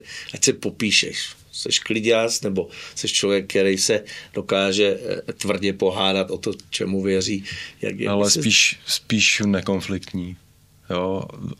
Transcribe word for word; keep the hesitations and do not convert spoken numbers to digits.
ať se popíšeš. Seš kliďás, nebo seš člověk, který se dokáže tvrdě pohádat o to, čemu věří. Jak je, ale spíš, spíš nekonfliktní. Jo?